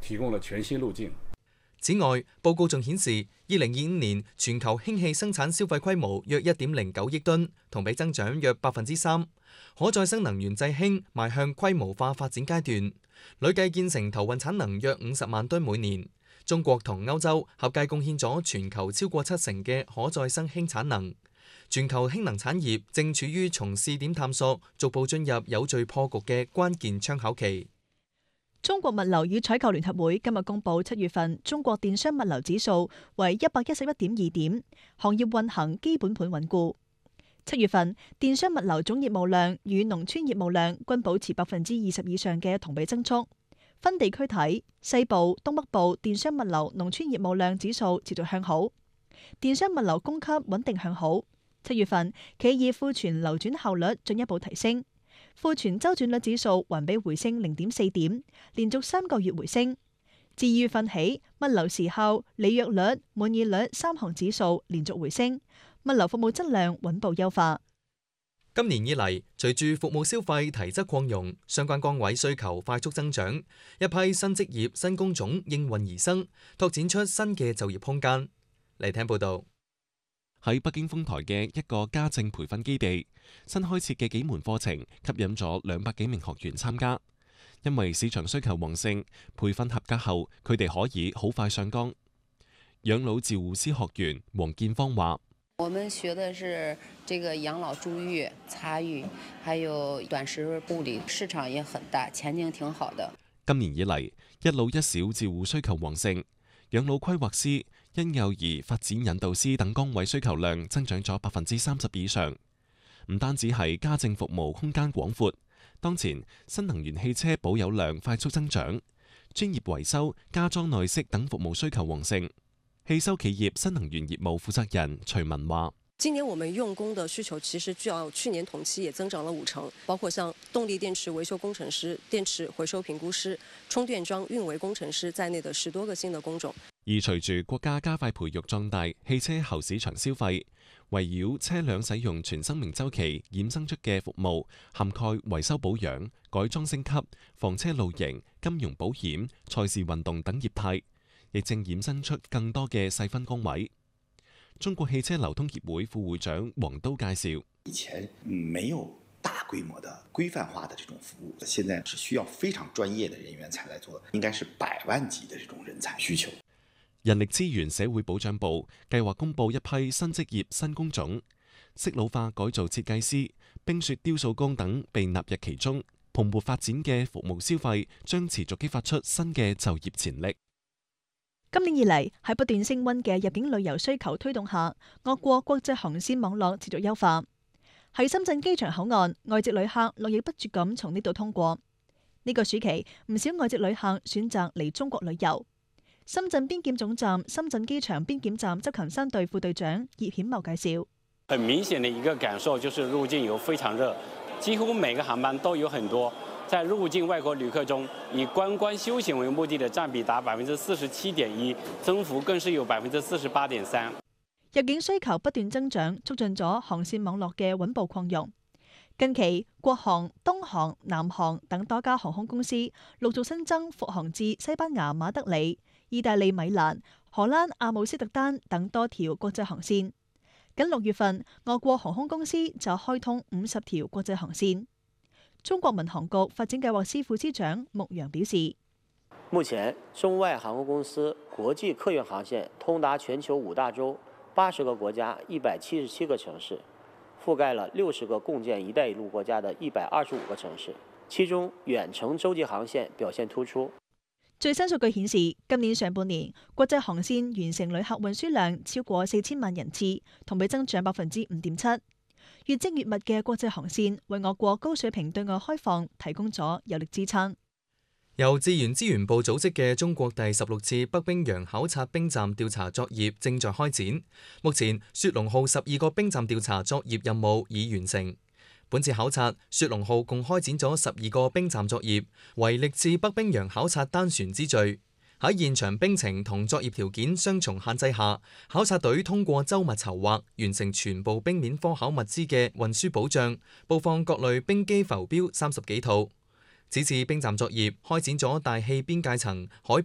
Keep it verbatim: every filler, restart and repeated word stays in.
提供了全新路徑。 此外，報告仲顯示，二零二五年全球氫氣生產消費規模約一點零九億噸，同比增長約百分之三。可再生能源製氫邁向規模化發展階段，累計建成投運產能約五十萬噸每年。中國同歐洲合計貢獻咗全球超過七成嘅可再生氫產能。全球氫能產業正處於從試點探索逐步進入有序破局嘅關鍵窗口期。 中國物流與採購聯合會今日公布七月份中國電商物流指數為一百一十一點二點，行業運行基本盤穩固。七月份電商物流總業務量與農村業務量均保持百分之二十以上嘅同比增速。分地區睇，西部、東北部電商物流農村業務量指數持續向好，電商物流供給穩定向好。七月份企業庫存流轉效率進一步提升。庫存周轉率指數環比回升零點四點，連續三個月回升。自二月份起，物流時效、履約率、滿意率三項指數連續回升，物流服務質量穩步優化。 今年以嚟，隨住服務消費提質擴容，相關崗位需求快速增長，一批新職業、新工種應運而生，拓展出新嘅就業空間。嚟聽報道。 喺北京豐台嘅一個家政培訓基地，新開設嘅幾門課程吸引咗兩百幾名學員參加。因為市場需求旺盛，培訓合格後，佢哋可以好快上崗。養老照護師學員黃建芳話： 我們學的是這個養老助浴、擦浴，還有短時護理，市場也很大，前景挺好的。 今年以嚟，一老一小照護需求旺盛，養老規劃師、嬰幼兒發展引導師等崗位需求量增長咗百分之三十以上。唔單止係家政服務空間廣闊，當前新能源汽車保有量快速增長，專業維修、加裝內飾等服務需求旺盛。汽修企業新能源業務負責人徐文話： 今年我們用工的需求其實較去年同期也增長了五成，包括像動力電池維修工程師、電池回收評估師、充電樁運維工程師在內的十多個新的工種。 而隨住國家加快培育壯大汽車後市場消費，圍繞車輛使用全生命週期衍生出嘅服務，涵蓋維修保養、改裝升級、房車露營、金融保險、賽事運動等業態，亦正衍生出更多嘅細分崗位。中國汽車流通協會副會長黃都介紹： 以前沒有大規模的規範化的這種服務，現在是需要非常專業的人員才來做，應該是百萬級的這種人才需求。 人力資源社會保障部計劃公布一批新職業新工種，適老化改造設計師、冰雪雕塑工等被納入其中。蓬勃發展嘅服務消費將持續激發出新嘅就業潛力。 今年以嚟，喺不斷升溫嘅入境旅遊需求推動下，我國國際航線網絡持續優化。喺深圳機場口岸，外籍旅客絡繹不絕咁從呢度通過。呢個暑期，唔少外籍旅客選擇嚟中國旅遊。深圳邊檢總站、深圳機場邊檢站執勤三隊副隊長葉顯茂介紹： 很明顯的一個感受就是入境遊非常熱，幾乎每個航班都有很多。在入境外國旅客中，以觀光休閒為目的的佔比達百分之四十七點一，增幅更是有百分之四十八點三。 入境需求不斷增長，促進咗航線網絡嘅穩步擴容。近期，國航、東航、南航等多家航空公司陸續新增復航至西班牙馬德里、意大利米蘭、荷蘭阿姆斯特丹等多條國際航線。僅六月份，俄國航空公司就開通五十條國際航線。中國民航局發展計劃司副司長穆陽表示： 目前，中外航空公司國際客運航線通達全球五大洲、八十個國家、一百七十七個城市，覆蓋了六十個共建“一帶一路”國家的一百二十五個城市，其中遠程洲際航線表現突出。 最新數據顯示，今年上半年國際航線完成旅客運輸量超過四千萬人次，同比增長百分之五點七。越積越密嘅國際航線為我國高水平對外開放提供咗有力支撐。 由自然資源部組織嘅中國第十六次北冰洋考察冰站調查作業正在開展，目前雪龍號十二個冰站調查作業任務已完成。本次考察，雪龍號共開展咗十二個冰站作業，為歷次北冰洋考察單船之最。喺現場冰情同作業條件雙重限制下，考察隊通過周密籌劃，完成全部冰面科考物資嘅運輸保障，布放各類冰機浮標三十幾套。此次冰站作業開展咗大氣邊界層、海